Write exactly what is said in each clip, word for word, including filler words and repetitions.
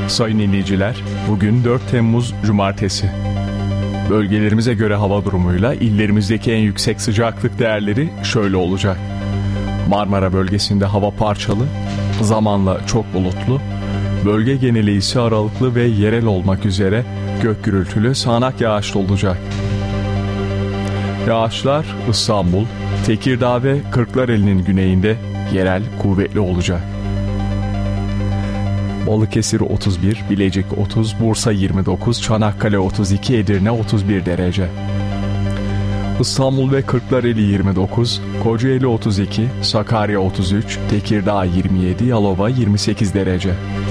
Sayın dinleyiciler, bugün dört Temmuz Cumartesi. Bölgelerimize göre hava durumuyla illerimizdeki en yüksek sıcaklık değerleri şöyle olacak. Marmara bölgesinde hava parçalı, zamanla çok bulutlu, bölge geneli ise aralıklı ve yerel olmak üzere gök gürültülü sağanak yağışlı olacak. Yağışlar İstanbul, Tekirdağ ve Kırklareli'nin güneyinde yerel kuvvetli olacak. Balıkesir otuz bir, Bilecik otuz, Bursa yirmi dokuz, Çanakkale otuz iki, Edirne otuz bir derece. İstanbul ve Kırklareli yirmi dokuz, Kocaeli otuz iki, Sakarya otuz üç, Tekirdağ yirmi yedi, Yalova yirmi sekiz derece.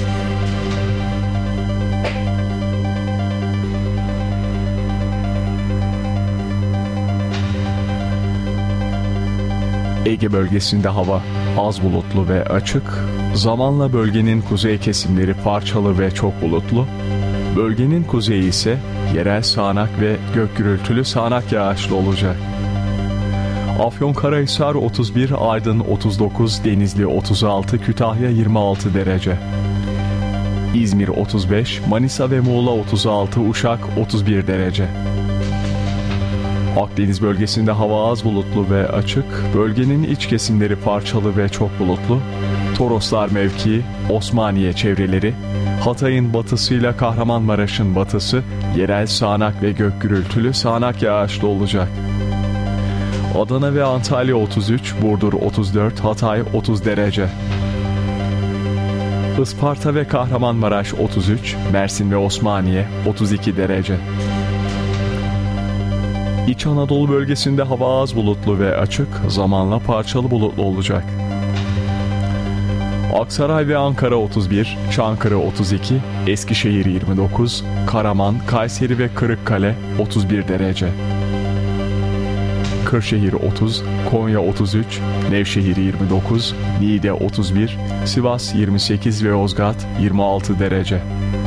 Ege bölgesinde hava az bulutlu ve açık, zamanla bölgenin kuzey kesimleri parçalı ve çok bulutlu, bölgenin kuzeyi ise yerel sağanak ve gök gürültülü sağanak yağışlı olacak. Afyonkarahisar otuz bir, Aydın otuz dokuz, Denizli otuz altı, Kütahya yirmi altı derece. İzmir otuz beş, Manisa ve Muğla otuz altı, Uşak otuz bir derece. Akdeniz bölgesinde hava az bulutlu ve açık, bölgenin iç kesimleri parçalı ve çok bulutlu, Toroslar mevkii, Osmaniye çevreleri, Hatay'ın batısıyla Kahramanmaraş'ın batısı, yerel sağanak ve gök gürültülü sağanak yağışlı olacak. Adana ve Antalya otuz üç, Burdur otuz dört, Hatay otuz derece. Isparta ve Kahramanmaraş otuz üç, Mersin ve Osmaniye otuz iki derece. İç Anadolu bölgesinde hava az bulutlu ve açık, zamanla parçalı bulutlu olacak. Aksaray ve Ankara otuz bir, Çankırı otuz iki, Eskişehir yirmi dokuz, Karaman, Kayseri ve Kırıkkale otuz bir derece. Kırşehir otuz, Konya otuz üç, Nevşehir yirmi dokuz, Niğde otuz bir, Sivas yirmi sekiz ve Yozgat yirmi altı derece.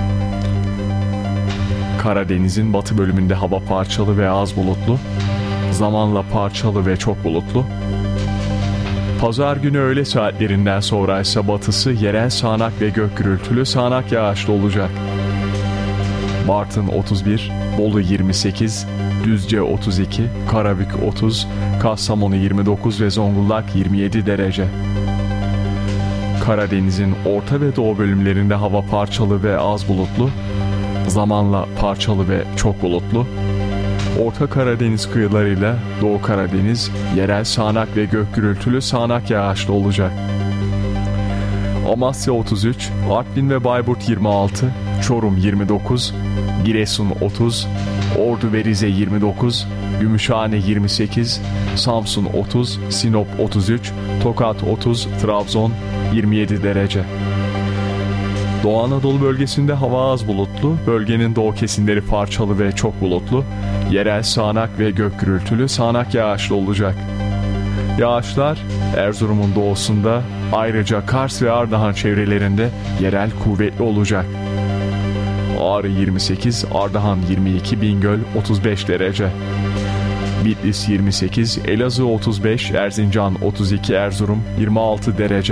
Karadeniz'in batı bölümünde hava parçalı ve az bulutlu, zamanla parçalı ve çok bulutlu. Pazar günü öğle saatlerinden sonra ise batısı yerel sağanak ve gök gürültülü sağanak yağışlı olacak. Bartın otuz bir, Bolu yirmi sekiz, Düzce otuz iki, Karabük otuz, Kastamonu yirmi dokuz ve Zonguldak yirmi yedi derece. Karadeniz'in orta ve doğu bölümlerinde hava parçalı ve az bulutlu, zamanla parçalı ve çok bulutlu. Orta Karadeniz kıyılarıyla Doğu Karadeniz yerel sağanak ve gök gürültülü sağanak yağışlı olacak. Amasya otuz üç, Artvin ve Bayburt yirmi altı, Çorum yirmi dokuz, Giresun otuz, Ordu ve Rize yirmi dokuz, Gümüşhane yirmi sekiz, Samsun otuz, Sinop otuz üç, Tokat otuz, Trabzon yirmi yedi derece. Doğu Anadolu bölgesinde hava az bulutlu, bölgenin doğu kesimleri parçalı ve çok bulutlu, yerel sağanak ve gök gürültülü sağanak yağışlı olacak. Yağışlar Erzurum'un doğusunda, ayrıca Kars ve Ardahan çevrelerinde yerel kuvvetli olacak. Ağrı yirmi sekiz, Ardahan yirmi iki, Bingöl otuz beş derece. Bitlis yirmi sekiz, Elazığ otuz beş, Erzincan otuz iki, Erzurum yirmi altı derece.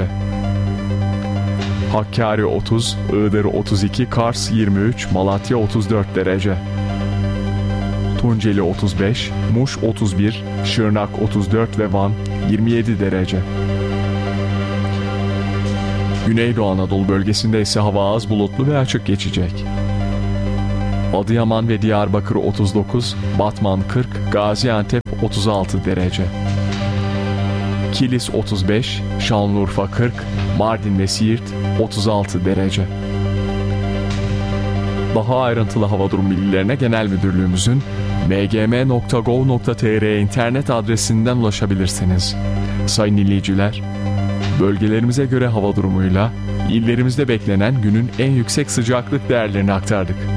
Hakkari otuz, Iğdır otuz iki, Kars yirmi üç, Malatya otuz dört derece. Tunceli otuz beş, Muş otuz bir, Şırnak otuz dört ve Van yirmi yedi derece. Güneydoğu Anadolu bölgesinde ise hava az bulutlu ve açık geçecek. Adıyaman ve Diyarbakır otuz dokuz, Batman kırk, Gaziantep otuz altı derece. Kilis otuz beş, Şanlıurfa kırk, Mardin ve Siirt otuz altı derece. Daha ayrıntılı hava durum bilgilerine Genel Müdürlüğümüzün m g m nokta gov nokta t r internet adresinden ulaşabilirsiniz. Sayın dinleyiciler, bölgelerimize göre hava durumuyla illerimizde beklenen günün en yüksek sıcaklık değerlerini aktardık.